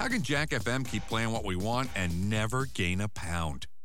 How can Jack FM keep playing what we want and never gain a pound?